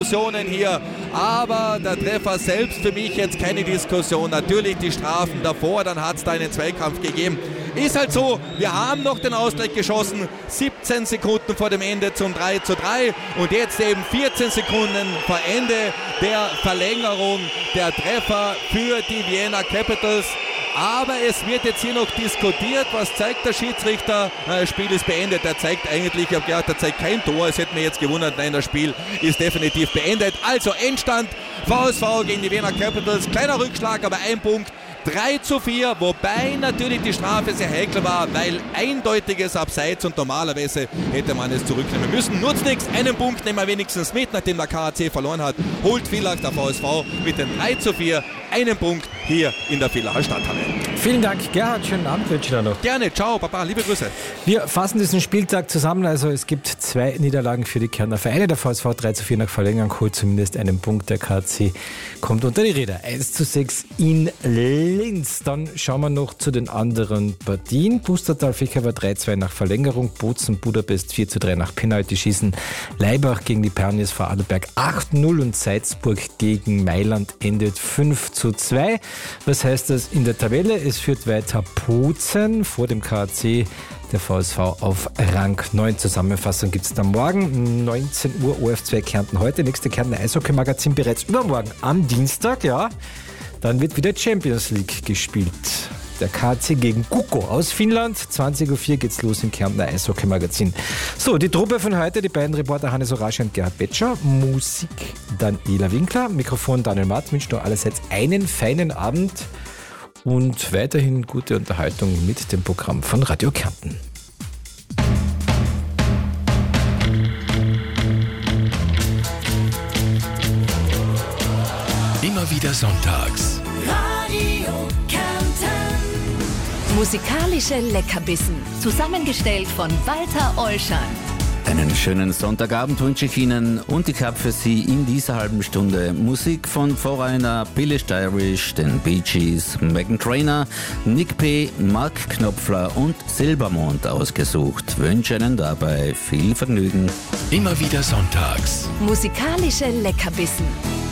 Diskussionen hier, aber der Treffer selbst für mich jetzt keine Diskussion. Natürlich die Strafen davor, dann hat es da einen Zweikampf gegeben. Ist halt so, wir haben noch den Ausgleich geschossen, 17 Sekunden vor dem Ende zum 3:3 und jetzt eben 14 Sekunden vor Ende der Verlängerung, der Treffer für die Vienna Capitals. Aber es wird jetzt hier noch diskutiert. Was zeigt der Schiedsrichter? Das Spiel ist beendet. Er zeigt eigentlich, ich habe gedacht, er zeigt kein Tor. Es hätte mich jetzt gewundert. Nein, das Spiel ist definitiv beendet. Also Endstand VSV gegen die Vienna Capitals. Kleiner Rückschlag, aber ein Punkt. 3:4, wobei natürlich die Strafe sehr heikel war, weil eindeutiges Abseits und normalerweise hätte man es zurücknehmen müssen. Nutzt nichts, einen Punkt nehmen wir wenigstens mit, nachdem der KAC verloren hat, holt Villach der VSV mit den 3:4 einen Punkt hier in der Villacher Stadthalle. Vielen Dank, Gerhard, schönen Abend wünsche ich dir noch. Gerne, ciao, Papa, liebe Grüße. Wir fassen diesen Spieltag zusammen, also es gibt 2 Niederlagen für die Kärntner Vereine, der VSV 3:4 nach Verlängerung holt zumindest einen Punkt, der KAC kommt unter die Räder, 1:6 in Linz. Dann schauen wir noch zu den anderen Partien. Pustertal-Fächer war 3:2 nach Verlängerung, Bozen-Budapest 4:3 nach Penalty-Schießen, Laibach gegen die Perniers vor Adelberg 8:0 und Salzburg gegen Mailand endet 5:2. Was heißt das in der Tabelle? Es führt weiter Bozen vor dem KAC, der VSV auf Rang 9. Zusammenfassung gibt es dann morgen, 19 Uhr, OF2 Kärnten heute, nächste Kärntner Eishockey-Magazin bereits übermorgen am Dienstag, ja. Dann wird wieder Champions League gespielt. Der KAC gegen Kukko aus Finnland. 20:04 geht's los im Kärntner Eishockey-Magazin. So, die Truppe von heute, die beiden Reporter Hannes Oraschi und Gerhard Betscher. Musik Daniela Winkler. Mikrofon Daniel Matt. Wünscht euch allerseits einen feinen Abend und weiterhin gute Unterhaltung mit dem Programm von Radio Kärnten. Immer wieder sonntags. Radio Kärnten. Musikalische Leckerbissen. Zusammengestellt von Walter Olschan. Einen schönen Sonntagabend wünsche ich Ihnen und ich habe für Sie in dieser halben Stunde Musik von Foreigner, Billy Irish, den Bee Gees, Meghan Trainor, Nick P., Mark Knopfler und Silbermond ausgesucht. Wünsche Ihnen dabei viel Vergnügen. Immer wieder sonntags. Musikalische Leckerbissen.